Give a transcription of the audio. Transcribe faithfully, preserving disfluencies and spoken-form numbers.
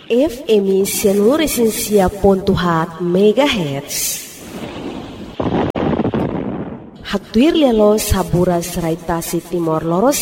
F M seluruh pontuhat megahertz. Haktuir lelo sabura serai tasi timor loro